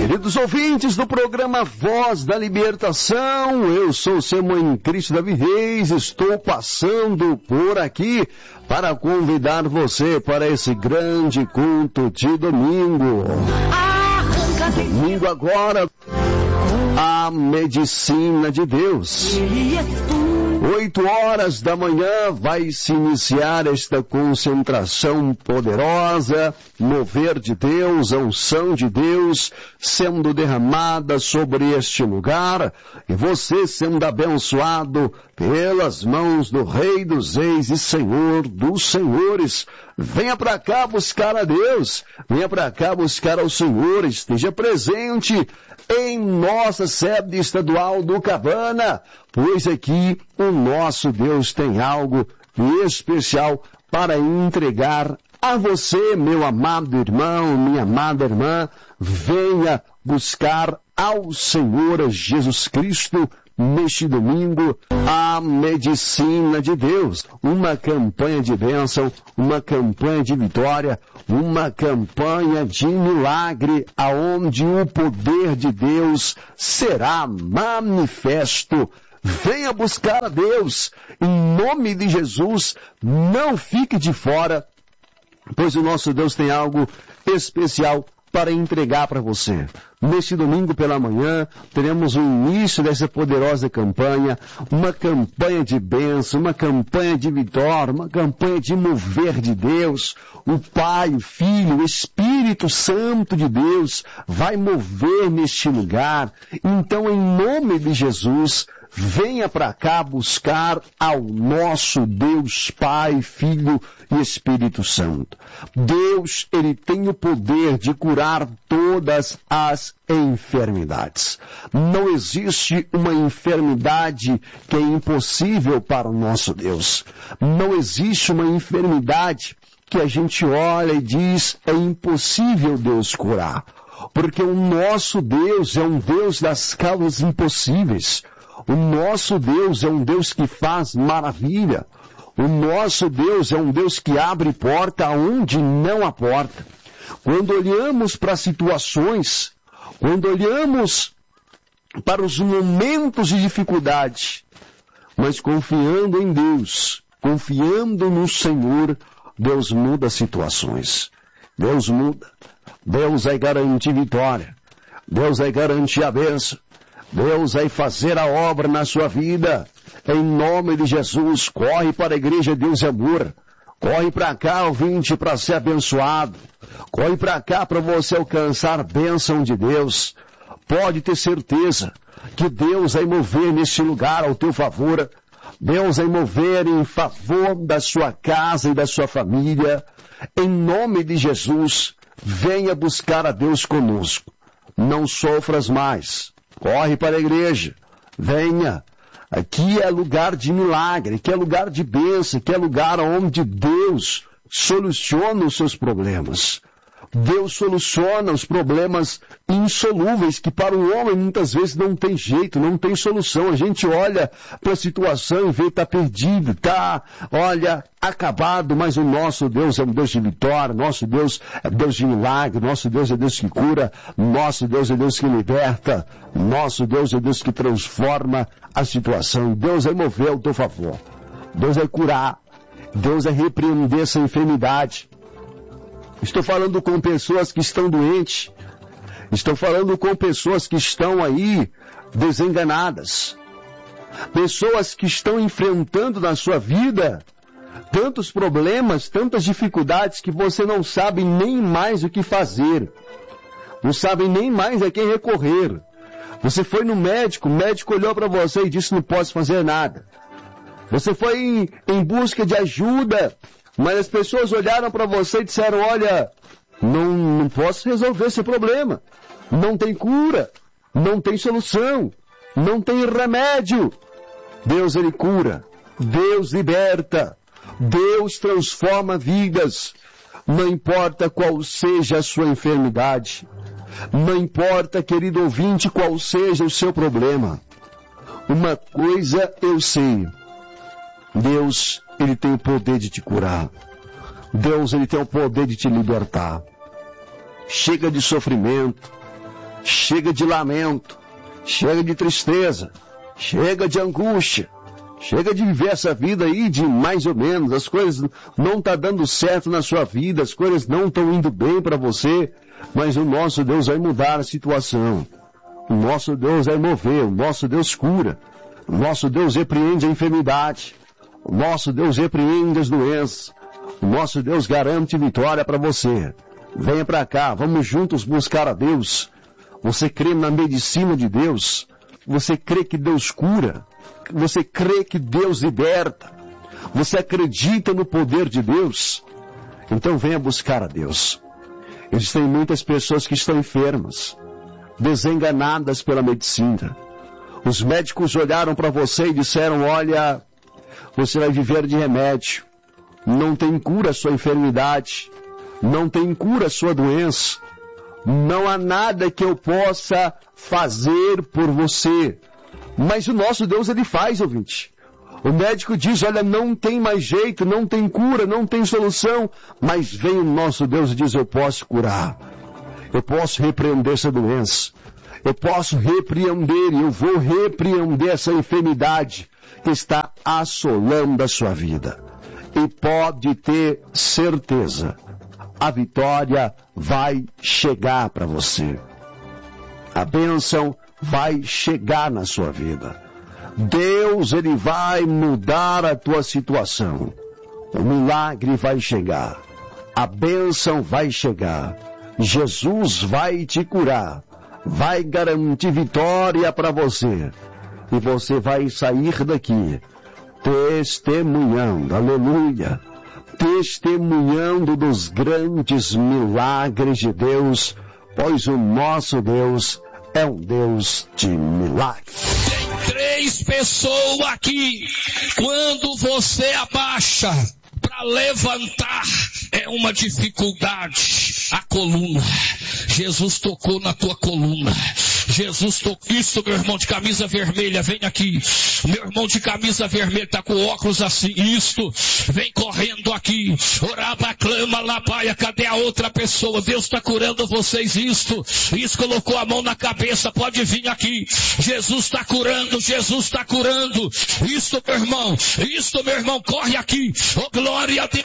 Queridos ouvintes do programa Voz da Libertação, eu sou o seu irmão em Cristo Davi Reis, estou passando por aqui para convidar você para esse grande culto de domingo. Domingo agora, a medicina de Deus. 8 horas da manhã vai se iniciar esta concentração poderosa, mover de Deus, a unção de Deus sendo derramada sobre este lugar e você sendo abençoado pelas mãos do Rei dos Reis e Senhor dos Senhores. Venha para cá buscar a Deus, venha para cá buscar ao Senhor, esteja presente em nossa sede estadual do Cabana, pois aqui o nosso Deus tem algo especial para entregar a você, meu amado irmão, minha amada irmã. Venha buscar ao Senhor Jesus Cristo neste domingo, a medicina de Deus, uma campanha de bênção, uma campanha de vitória, uma campanha de milagre, aonde o poder de Deus será manifesto. Venha buscar a Deus, em nome de Jesus, não fique de fora, pois o nosso Deus tem algo especial para entregar para você. Neste domingo pela manhã, teremos o início dessa poderosa campanha, uma campanha de bênção, uma campanha de vitória, uma campanha de mover de Deus. O Pai, o Filho, o Espírito Santo de Deus vai mover neste lugar. Então, em nome de Jesus, venha para cá buscar ao nosso Deus Pai, Filho e Espírito Santo. Deus, Ele tem o poder de curar todas as enfermidades. Não existe uma enfermidade que é impossível para o nosso Deus. Não existe uma enfermidade que a gente olha e diz é impossível Deus curar. Porque o nosso Deus é um Deus das causas impossíveis. O nosso Deus é um Deus que faz maravilha. O nosso Deus é um Deus que abre porta onde não há porta. Quando olhamos para situações, quando olhamos para os momentos de dificuldade, mas confiando em Deus, confiando no Senhor, Deus muda situações. Deus muda. Deus vai garantir vitória. Deus vai garantir a bênção. Deus vai fazer a obra na sua vida. Em nome de Jesus, corre para a igreja Deus é Amor. Corre para cá, ouvinte, para ser abençoado. Corre para cá para você alcançar a bênção de Deus. Pode ter certeza que Deus vai mover nesse lugar ao teu favor. Deus vai mover em favor da sua casa e da sua família. Em nome de Jesus, venha buscar a Deus conosco. Não sofras mais. Corre para a igreja. Venha. Aqui é lugar de milagre, aqui é lugar de bênção, aqui é lugar onde Deus soluciona os seus problemas. Deus soluciona os problemas insolúveis que para o homem muitas vezes não tem jeito, não tem solução. A gente olha para a situação e vê que está perdido, está, acabado, mas o nosso Deus é um Deus de vitória, nosso Deus é Deus de milagre, nosso Deus é Deus que cura, nosso Deus é Deus que liberta, nosso Deus é Deus que transforma a situação. Deus vai mover ao teu favor, Deus vai curar, Deus vai repreender essa enfermidade. Estou falando com pessoas que estão doentes. Estou falando com pessoas que estão aí desenganadas. Pessoas que estão enfrentando na sua vida tantos problemas, tantas dificuldades que você não sabe nem mais o que fazer. Não sabe nem mais a quem recorrer. Você foi no médico, o médico olhou para você e disse não posso fazer nada. Você foi em busca de ajuda, mas as pessoas olharam para você e disseram, olha, não posso resolver esse problema. Não tem cura, não tem solução, não tem remédio. Deus, Ele cura, Deus liberta, Deus transforma vidas. Não importa qual seja a sua enfermidade, não importa, querido ouvinte, qual seja o seu problema. Uma coisa eu sei, Deus, Ele tem o poder de te curar. Deus, Ele tem o poder de te libertar. Chega de sofrimento. chega de lamento, chega de tristeza, chega de angústia, chega de viver essa vida aí de mais ou menos, as coisas não estão dando certo na sua vida, as coisas não estão indo bem para você, mas o nosso Deus vai mudar a situação. O nosso Deus vai mover, o nosso Deus cura, o nosso Deus repreende a enfermidade, o nosso Deus repreende as doenças, o nosso Deus garante vitória para você. Venha para cá, vamos juntos buscar a Deus. Você crê na medicina de Deus? Você crê que Deus cura? Você crê que Deus liberta? Você acredita no poder de Deus? Então venha buscar a Deus. Existem muitas pessoas que estão enfermas, desenganadas pela medicina. Os médicos olharam para você e disseram, olha, você vai viver de remédio. Não tem cura a sua enfermidade. Não tem cura a sua doença. Não há nada que eu possa fazer por você. Mas o nosso Deus, ele faz, ouvinte. O médico diz, olha, não tem mais jeito, não tem cura, não tem solução. Mas vem o nosso Deus e diz, eu posso curar. Eu posso repreender essa doença. Eu posso repreender, eu vou repreender essa enfermidade que está assolando a sua vida. E pode ter certeza, a vitória vai chegar para você. A bênção vai chegar na sua vida. Deus, ele vai mudar a tua situação. O milagre vai chegar. A bênção vai chegar. Jesus vai te curar. Vai garantir vitória para você. E você vai sair daqui testemunhando, aleluia, testemunhando dos grandes milagres de Deus, pois o nosso Deus é um Deus de milagres. Tem 3 pessoas aqui, quando você abaixa para levantar, é uma dificuldade. A coluna, Jesus tocou na tua coluna. Jesus tocou. Isso, meu irmão de camisa vermelha, vem aqui. Meu irmão de camisa vermelha tá com óculos assim. Isto, vem correndo aqui. Orava, clama, labaia. Cadê a outra pessoa? Deus está curando vocês. Isto colocou a mão na cabeça. Pode vir aqui. Jesus está curando. Jesus está curando. Isto, meu irmão. Corre aqui. Oh, glória a Deus.